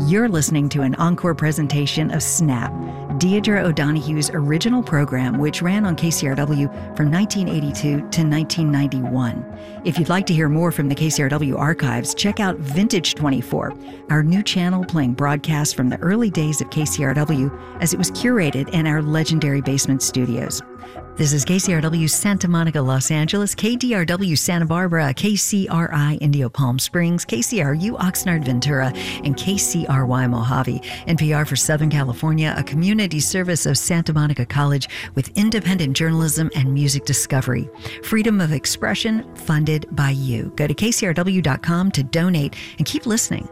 You're listening to an encore presentation of Snap, Deirdre O'Donoghue's original program, which ran on KCRW from 1982 to 1991. If you'd like to hear more from the KCRW archives, check out Vintage 24, our new channel playing broadcasts from the early days of KCRW as it was curated in our legendary basement studios. This is KCRW Santa Monica, Los Angeles, KDRW Santa Barbara, KCRI Indio Palm Springs, KCRU Oxnard Ventura, and KCRY Mojave. NPR for Southern California, a community service of Santa Monica College with independent journalism and music discovery. Freedom of expression funded by you. Go to kcrw.com to donate and keep listening.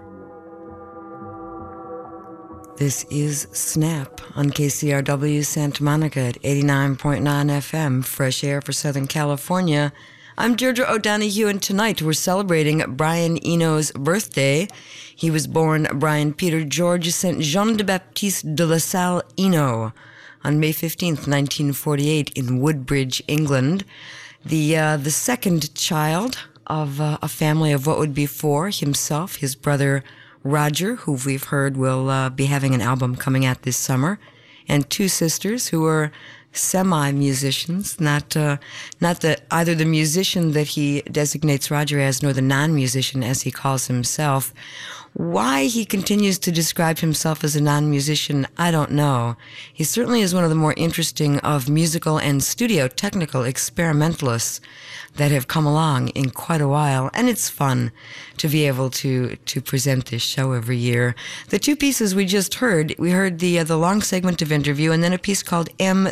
This is Snap on KCRW Santa Monica at 89.9 FM, fresh air for Southern California. I'm Deirdre O'Donoghue, and tonight we're celebrating Brian Eno's birthday. He was born Brian Peter George Saint Jean de Baptiste de La Salle Eno on May 15th, 1948 in Woodbridge, England. The second child of a family of what would be four, himself, his brother Roger, who we've heard will be having an album coming out this summer, and two sisters who are semi-musicians, not either the musician that he designates Roger as, nor the non-musician as he calls himself. Why he continues to describe himself as a non-musician, I don't know. He certainly is one of the more interesting of musical and studio technical experimentalists that have come along in quite a while, and it's fun to be able to present this show every year. The two pieces we just heard, we heard the long segment of interview and then a piece called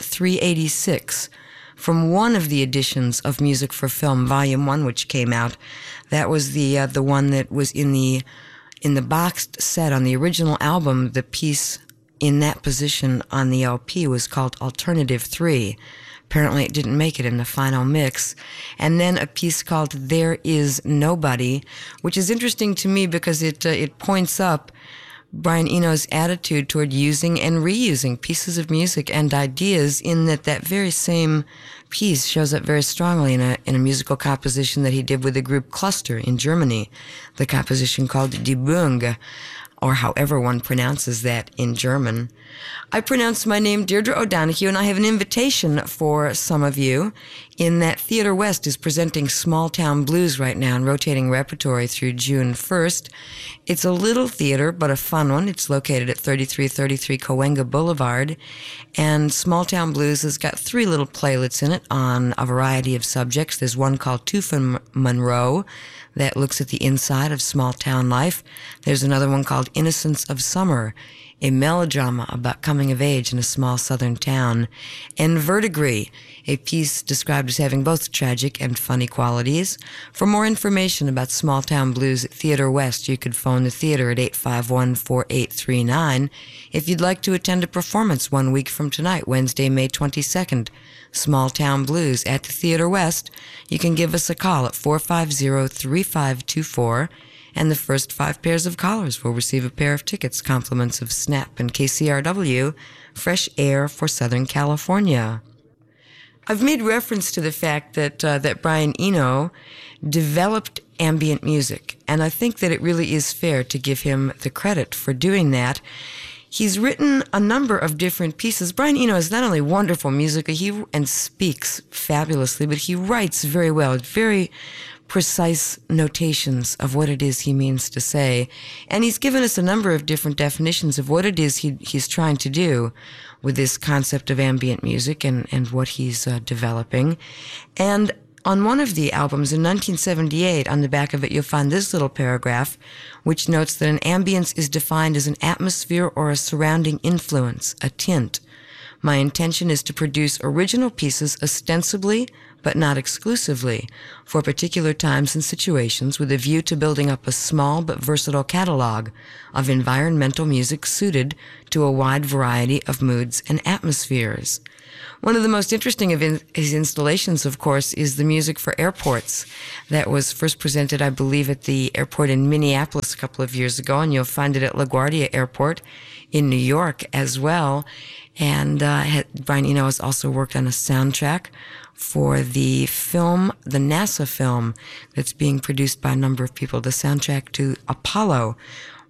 M386 from one of the editions of Music for Film, Volume 1, which came out. That was the one that was in the boxed set on the original album. The piece in that position on the LP was called Alternative 3. Apparently it didn't make it in the final mix. And then a piece called There Is Nobody, which is interesting to me because it points up Brian Eno's attitude toward using and reusing pieces of music and ideas, in that very same piece shows up very strongly in a musical composition that he did with the group Cluster in Germany, the composition called Die Bunge, or however one pronounces that in German. I pronounce my name Deirdre O'Donoghue, and I have an invitation for some of you in that Theater West is presenting Small Town Blues right now in rotating repertory through June 1st. It's a little theater, but a fun one. It's located at 3333 Cahuenga Boulevard, and Small Town Blues has got three little playlets in it on a variety of subjects. There's one called Two from Monroe that looks at the inside of small town life. There's another one called Innocence of Summer, a melodrama about coming of age in a small southern town. And Verdigris, a piece described as having both tragic and funny qualities. For more information about Small Town Blues at Theater West, you could phone the theater at 851-4839. If you'd like to attend a performance 1 week from tonight, Wednesday, May 22nd, Small Town Blues at the Theater West, you can give us a call at 450-3524, and the first 5 pairs of callers will receive a pair of tickets, compliments of Snap and KCRW, fresh air for Southern California. I've made reference to the fact that Brian Eno developed ambient music, and I think that it really is fair to give him the credit for doing that. He's written a number of different pieces. Brian Eno is not only wonderful music, and speaks fabulously, but he writes very well, very precise notations of what it is he means to say. And he's given us a number of different definitions of what it is he's trying to do with this concept of ambient music and what he's developing. And on one of the albums in 1978, on the back of it, you'll find this little paragraph, which notes that an ambience is defined as an atmosphere or a surrounding influence, a tint. My intention is to produce original pieces ostensibly, but not exclusively, for particular times and situations with a view to building up a small but versatile catalog of environmental music suited to a wide variety of moods and atmospheres. One of the most interesting of his installations, of course, is the music for airports that was first presented, I believe, at the airport in Minneapolis a couple of years ago, and you'll find it at LaGuardia Airport in New York as well. And Brian Eno has also worked on a soundtrack for the film, the NASA film that's being produced by a number of people, the soundtrack to Apollo,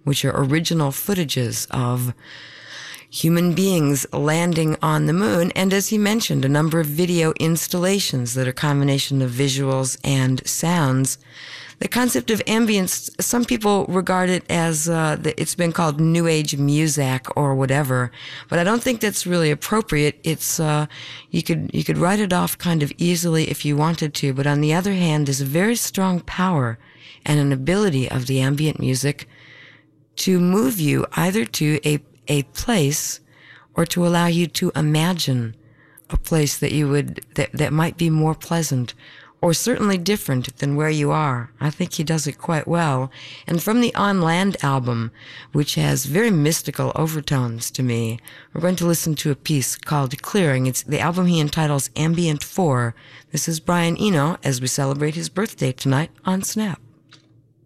which are original footages of human beings landing on the moon, and as he mentioned, a number of video installations that are a combination of visuals and sounds. The concept of ambience, some people regard it as, it's been called New Age music or whatever, but I don't think that's really appropriate. It's, you could write it off kind of easily if you wanted to, but on the other hand, there's a very strong power and an ability of the ambient music to move you either to a place or to allow you to imagine a place that you would, that might be more pleasant or certainly different than where you are. I think he does it quite well. And from the On Land album, which has very mystical overtones to me, we're going to listen to a piece called Clearing. It's the album he entitles Ambient 4. This is Brian Eno as we celebrate his birthday tonight on Snap.